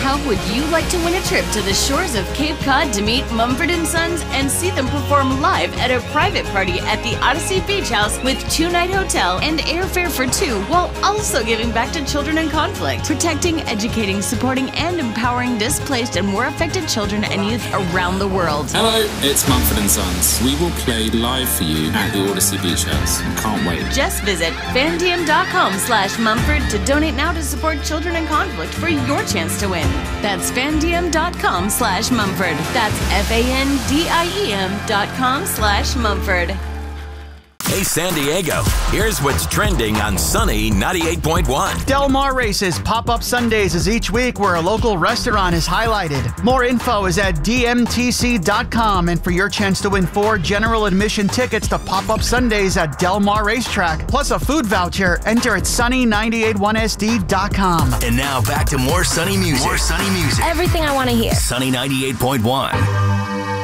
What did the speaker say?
How would you like to win a trip to the shores of Cape Cod to meet Mumford & Sons and see them perform live at a private party at the Odyssey Beach House with 2-night hotel and airfare for 2, while also giving back to children in conflict, protecting, educating, supporting, and empowering displaced and war affected children and youth around the world. Hello, it's Mumford & Sons. We will play live for you at the Odyssey Beach House. Can't wait. Just visit fandiem.com/Mumford to donate now to support children in conflict for your chance to win. That's fandiem.com/Mumford. That's FANDIEM.com/Mumford. Hey, San Diego, here's what's trending on Sunny 98.1. Del Mar Races Pop-Up Sundays is each week where a local restaurant is highlighted. More info is at dmtc.com, and for your chance to win 4 general admission tickets to Pop-Up Sundays at Del Mar Racetrack, plus a food voucher, enter at sunny981sd.com. And now back to more Sunny music. Everything I want to hear. Sunny 98.1.